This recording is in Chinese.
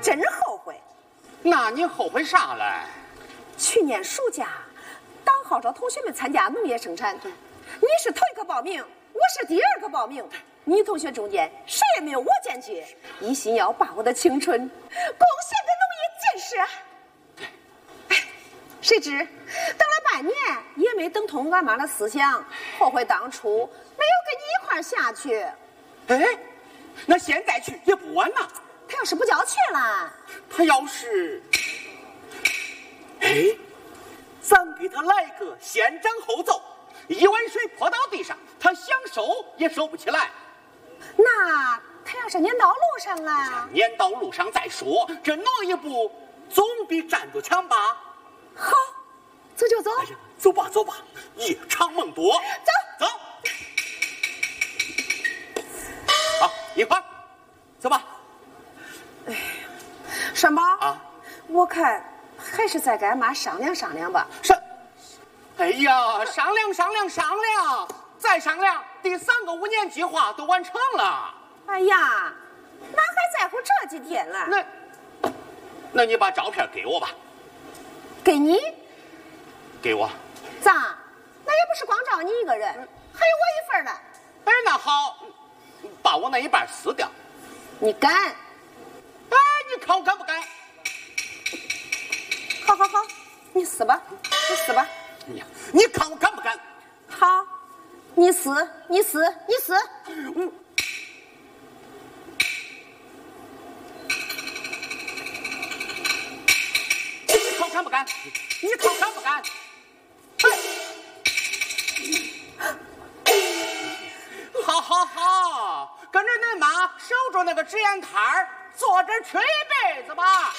真后悔。 那你后悔啥嘞？ 去年暑假，党号召同学们参加农业生产，你是头一个报名，我是第二个报名。女同学中间谁也没有我坚决，一心要把我的青春贡献给农业建设。谁知等了半年，也没等通俺妈的思想，后悔当初没有跟你一块下去。 哎，那现在去也不晚呐。 他要是不叫去了， 他要是，哎，咱给他来个先斩后奏，一碗水泼到地上，他想收也收不起来。 那他要是撵到路上了， 撵到路上再说，这挪一步总比站着强吧？ 好，走就走。 哎呀，走吧走吧，夜长梦多。走。好，一块走吧。 哎，山宝啊， 我看还是再跟俺妈商量商量吧。 哎呀，商量，再商量，第3个5年计划都完成了。 哎呀，哪还在乎这几天了？ 那你把照片给我吧。 给你？ 给我？ 咋？那也不是光照你一个人，还有我一份呢。 哎，那好，把我那一半撕掉。 你敢？ 哎，你看我敢不敢？ 好，你撕吧，你撕吧。 你看我敢不敢？ 好，你撕。 你看我敢不敢？你看我敢不敢？好，跟着恁妈守着那个纸烟摊儿，坐着吃一辈子吧。